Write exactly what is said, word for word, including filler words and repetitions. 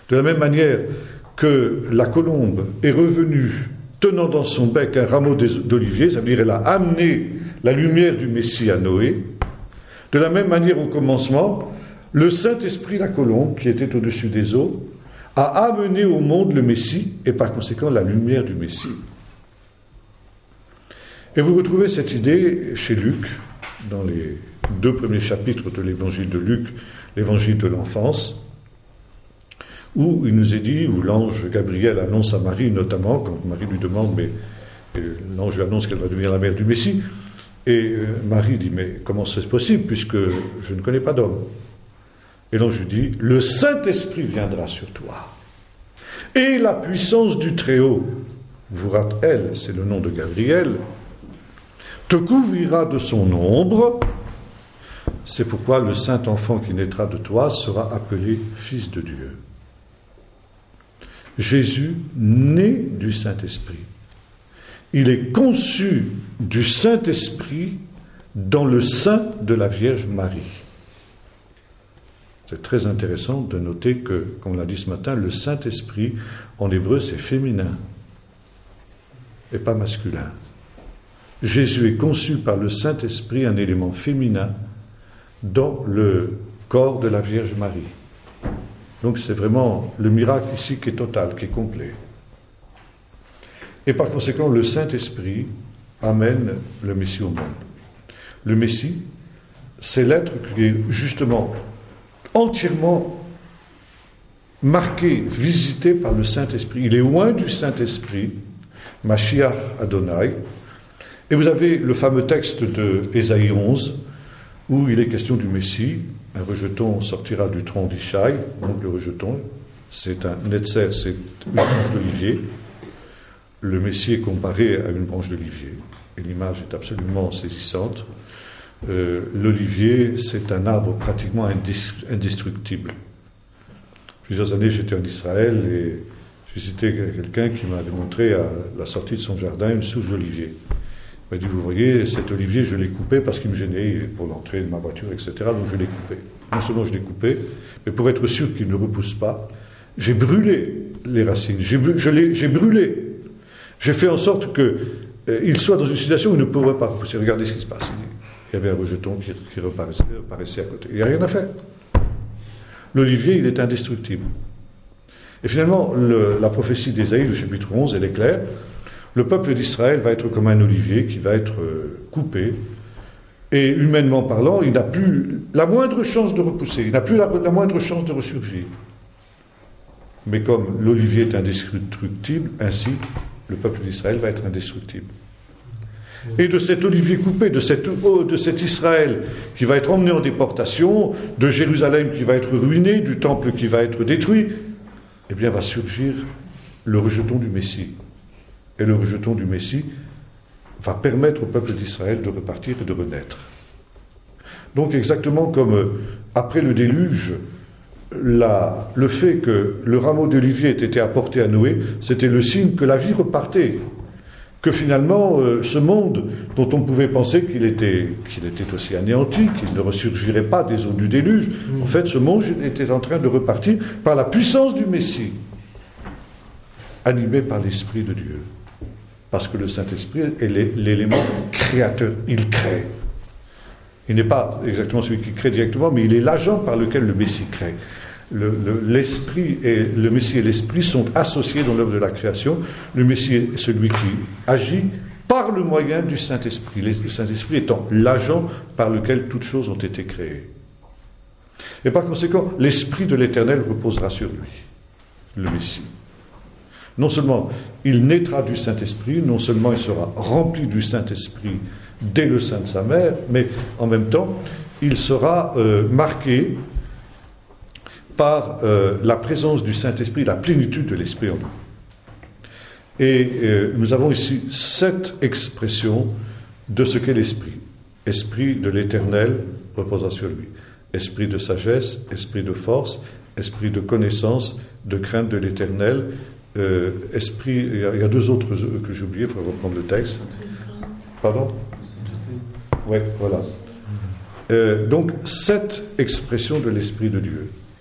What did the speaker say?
De la même manière que la colombe est revenue tenant dans son bec un rameau d'olivier, ça veut dire qu'elle a amené la lumière du Messie à Noé. De la même manière, au commencement, le Saint-Esprit, la colombe, qui était au-dessus des eaux, a amené au monde le Messie et par conséquent la lumière du Messie. Et vous retrouvez cette idée chez Luc, dans les deux premiers chapitres de l'évangile de Luc, l'évangile de l'enfance, où il nous est dit, où l'ange Gabriel annonce à Marie, notamment, quand Marie lui demande, mais l'ange lui annonce qu'elle va devenir la mère du Messie, et Marie dit, mais comment c'est possible, puisque je ne connais pas d'homme? Et l'ange lui dit, le Saint-Esprit viendra sur toi, et la puissance du Très-Haut, vous rate elle, c'est le nom de Gabriel, te couvrira de son ombre. C'est pourquoi le saint enfant qui naîtra de toi sera appelé Fils de Dieu. Jésus naît du Saint-Esprit. Il est conçu du Saint-Esprit dans le sein de la Vierge Marie. C'est très intéressant de noter que, comme on l'a dit ce matin, le Saint-Esprit, en hébreu, c'est féminin et pas masculin. Jésus est conçu par le Saint-Esprit, un élément féminin, dans le corps de la Vierge Marie. Donc c'est vraiment le miracle ici qui est total, qui est complet. Et par conséquent, le Saint-Esprit amène le Messie au monde. Le Messie, c'est l'être qui est justement entièrement marqué, visité par le Saint-Esprit. Il est loin du Saint-Esprit, Mashiach Adonai. Et vous avez le fameux texte de Ésaïe onze, où il est question du Messie. Un rejeton sortira du tronc d'Ishaï, donc le rejeton, c'est un netzer, c'est une branche d'olivier. Le Messie est comparé à une branche d'olivier, et l'image est absolument saisissante. Euh, l'olivier, c'est un arbre pratiquement indestructible. Plusieurs années, j'étais en Israël et j'ai cité quelqu'un qui m'a démontré à la sortie de son jardin une souche d'olivier. Il m'a dit, vous voyez, cet olivier, je l'ai coupé parce qu'il me gênait pour l'entrée de ma voiture, et cetera. Donc je l'ai coupé. Non seulement je l'ai coupé, mais pour être sûr qu'il ne repousse pas, j'ai brûlé les racines. J'ai, je l'ai, j'ai brûlé. J'ai fait en sorte qu'il euh, soit dans une situation où il ne pourrait pas repousser. Regardez ce qui se passe. Il y avait un rejeton qui, qui reparaissait, reparaissait à côté. Il n'y a rien à faire. L'olivier, il est indestructible. Et finalement, le, la prophétie d'Ésaïe, du chapitre onze, elle est claire. Le peuple d'Israël va être comme un olivier qui va être coupé, et humainement parlant, il n'a plus la moindre chance de repousser, il n'a plus la, la moindre chance de ressurgir. Mais comme l'olivier est indestructible, ainsi le peuple d'Israël va être indestructible. Et de cet olivier coupé, de, cette, de cet Israël qui va être emmené en déportation, de Jérusalem qui va être ruiné, du temple qui va être détruit, eh bien va surgir le rejeton du Messie. Et le rejeton du Messie va permettre au peuple d'Israël de repartir et de renaître. Donc exactement comme euh, après le déluge, la, le fait que le rameau d'olivier ait été apporté à Noé, c'était le signe que la vie repartait. Que finalement, euh, ce monde dont on pouvait penser qu'il était, qu'il était aussi anéanti, qu'il ne ressurgirait pas des eaux du déluge, mmh. en fait ce monde était en train de repartir par la puissance du Messie, animé par l'Esprit de Dieu. Parce que le Saint-Esprit est l'élément créateur. Il crée. Il n'est pas exactement celui qui crée directement, mais il est l'agent par lequel le Messie crée. Le, le, l'esprit et le Messie et l'Esprit sont associés dans l'œuvre de la création. Le Messie est celui qui agit par le moyen du Saint-Esprit. Le Saint-Esprit étant l'agent par lequel toutes choses ont été créées. Et par conséquent, l'Esprit de l'Éternel reposera sur lui, le Messie. Non seulement il naîtra du Saint-Esprit, non seulement il sera rempli du Saint-Esprit dès le sein de sa mère, mais en même temps, il sera euh, marqué par euh, la présence du Saint-Esprit, la plénitude de l'Esprit en nous. Et euh, nous avons ici sept expressions de ce qu'est l'Esprit. Esprit de l'Éternel reposera sur lui. Esprit de sagesse, esprit de force, esprit de connaissance, de crainte de l'Éternel, Euh, esprit, il y, a, il y a deux autres que j'ai oubliés, il faudrait reprendre le texte. Pardon ? Oui, voilà. Euh, donc, sept expressions de l'Esprit de Dieu.